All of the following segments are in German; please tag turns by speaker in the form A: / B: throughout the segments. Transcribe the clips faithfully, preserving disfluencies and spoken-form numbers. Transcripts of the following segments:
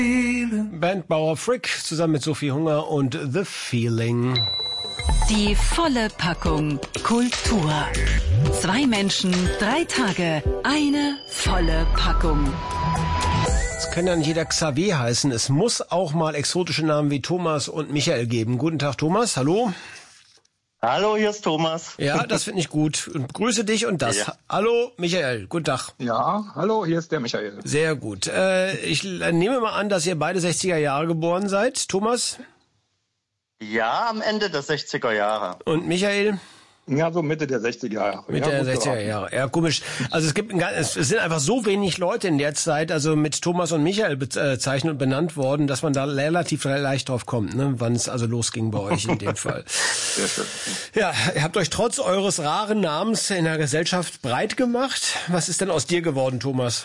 A: Bandbauer Frick zusammen mit Sophie Hunger und The Feeling.
B: Die volle Packung Kultur. Zwei Menschen, drei Tage, eine volle Packung.
A: Es kann ja nicht jeder Xavier heißen. Es muss auch mal exotische Namen wie Thomas und Michael geben. Guten Tag, Thomas. Hallo.
C: Hallo, hier ist Thomas.
A: Ja, das finde ich gut. Und grüße dich und das. Ja. Hallo, Michael. Guten Tag.
D: Ja, hallo, hier ist der Michael.
A: Sehr gut. Äh, ich nehme mal an, dass ihr beide sechziger Jahre geboren seid. Thomas?
C: Ja, am Ende der sechziger Jahre.
A: Und Michael?
D: Ja, so Mitte der sechziger Jahre.
A: Mitte
D: ja,
A: der sechziger Jahre. Ja, komisch. Also es gibt, ein, es sind einfach so wenig Leute in der Zeit, also mit Thomas und Michael bezeichnet und benannt worden, dass man da relativ leicht drauf kommt, ne, wann es also losging bei euch in dem Fall.
D: Sehr schön.
A: Ja, ihr habt euch trotz eures raren Namens in der Gesellschaft breit gemacht. Was ist denn aus dir geworden, Thomas?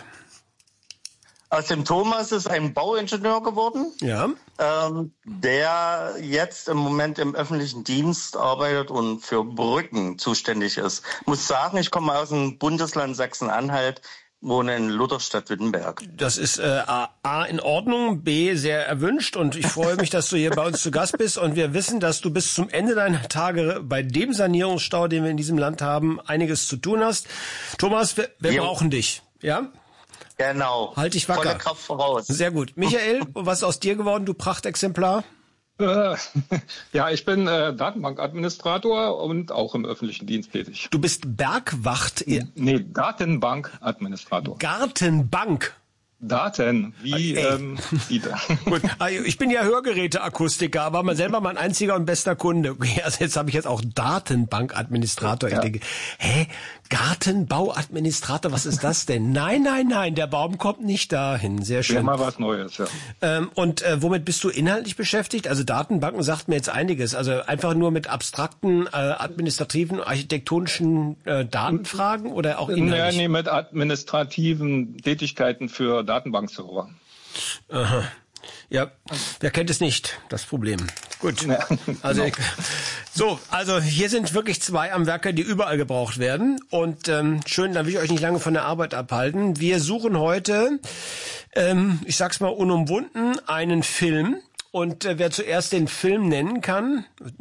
C: Aus dem Thomas ist ein Bauingenieur geworden,
A: ja.
C: ähm, der jetzt im Moment im öffentlichen Dienst arbeitet und für Brücken zuständig ist. Muss sagen, ich komme aus dem Bundesland Sachsen-Anhalt, wohne in Lutherstadt-Wittenberg.
A: Das ist äh, A, in Ordnung, B, sehr erwünscht und ich freue mich, dass du hier bei uns zu Gast bist und wir wissen, dass du bis zum Ende deiner Tage bei dem Sanierungsstau, den wir in diesem Land haben, einiges zu tun hast. Thomas, wir, wir brauchen dich, ja?
C: Genau.
A: Halt dich wacker.
C: Volle Kraft voraus.
A: Sehr gut. Michael, was ist aus dir geworden, du Prachtexemplar?
D: Äh, ja, ich bin äh, Datenbankadministrator und auch im öffentlichen Dienst tätig.
A: Du bist Bergwacht?
D: Nee, Datenbankadministrator.
A: Gartenbank?
D: Daten, wie ähm, die da.
A: Gut, ich bin ja Hörgeräteakustiker, aber mal selber mein einziger und bester Kunde. Okay, also jetzt habe ich jetzt auch Datenbankadministrator. Ja. Ich denke, hä, Gartenbauadministrator, was ist das denn? Nein, nein, nein, der Baum kommt nicht dahin. Sehr schön.
D: Ja, mal was Neues, ja.
A: Ähm, und äh, womit bist du inhaltlich beschäftigt? Also Datenbanken sagt mir jetzt einiges. Also einfach nur mit abstrakten, äh, administrativen, architektonischen äh, Datenfragen oder auch inhaltlich?
D: Nee, nee, mit administrativen Tätigkeiten für Datenbankserver.
A: Aha. Ja, wer kennt es nicht, das Problem. Gut. Ja, also genau. So, also hier sind wirklich zwei am Werke, die überall gebraucht werden. Und ähm, schön, dann will ich euch nicht lange von der Arbeit abhalten. Wir suchen heute, ähm, ich sag's mal unumwunden, einen Film. Und äh, wer zuerst den Film nennen kann,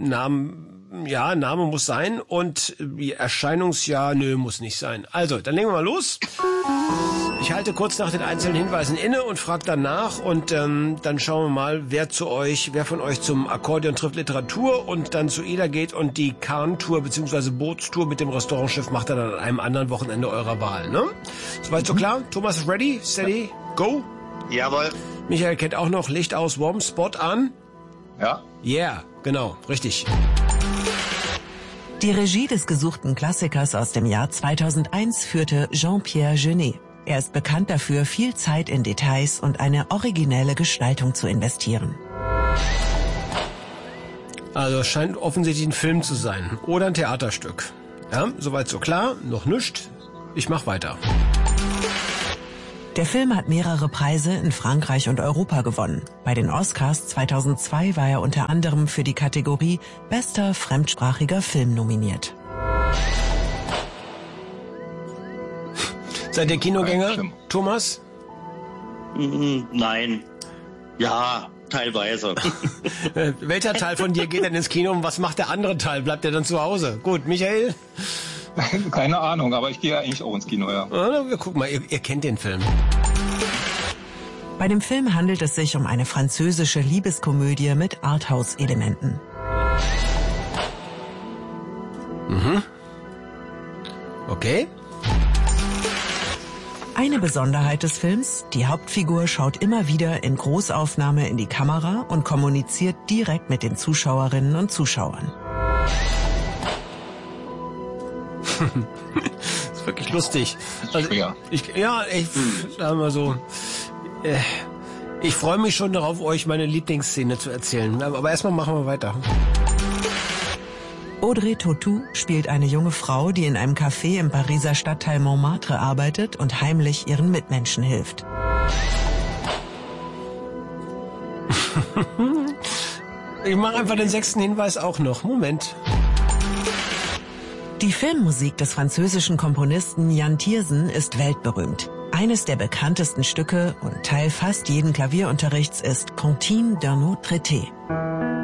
A: Namen, ja, Name muss sein und äh, Erscheinungsjahr, nö, muss nicht sein. Also, dann legen wir mal los. Ich halte kurz nach den einzelnen Hinweisen inne und frage danach und ähm, dann schauen wir mal, wer zu euch, wer von euch zum Akkordeon trifft Literatur und dann zu Ida geht und die Kahn-Tour bzw. Bootstour mit dem Restaurantschiff macht er dann an einem anderen Wochenende eurer Wahl, ne? Soweit so klar? Thomas ist ready? Steady? Go?
C: Jawohl.
A: Michael kennt auch noch Licht aus, Warm, Spot an.
D: Ja.
A: Yeah, genau, richtig.
B: Die Regie des gesuchten Klassikers aus dem Jahr zweitausendeins führte Jean-Pierre Jeunet. Er ist bekannt dafür, viel Zeit in Details und eine originelle Gestaltung zu investieren.
A: Also es scheint offensichtlich ein Film zu sein oder ein Theaterstück. Ja, soweit so klar, noch nichts. Ich mach weiter.
B: Der Film hat mehrere Preise in Frankreich und Europa gewonnen. Bei den Oscars zweitausendzwei war er unter anderem für die Kategorie Bester fremdsprachiger Film nominiert.
A: Seid ihr Kinogänger, Thomas?
C: Nein. Ja, teilweise.
A: Welcher Teil von dir geht denn ins Kino und was macht der andere Teil? Bleibt der dann zu Hause? Gut, Michael?
D: Keine Ahnung, aber ich gehe eigentlich auch ins Kino, ja.
A: ja guck mal, ihr, ihr kennt den Film.
B: Bei dem Film handelt es sich um eine französische Liebeskomödie mit Arthouse-Elementen.
A: Mhm. Okay.
B: Eine Besonderheit des Films, die Hauptfigur schaut immer wieder in Großaufnahme in die Kamera und kommuniziert direkt mit den Zuschauerinnen und Zuschauern.
A: Das ist wirklich lustig. Also, ich, ja, ich sag mal so, äh, ich freue mich schon darauf, euch meine Lieblingsszene zu erzählen. Aber erstmal machen wir weiter.
B: Audrey Tautou spielt eine junge Frau, die in einem Café im Pariser Stadtteil Montmartre arbeitet und heimlich ihren Mitmenschen hilft.
A: Ich mache einfach den sechsten Hinweis auch noch. Moment.
B: Die Filmmusik des französischen Komponisten Jan Tiersen ist weltberühmt. Eines der bekanntesten Stücke und Teil fast jeden Klavierunterrichts ist Cantine d'un autre été.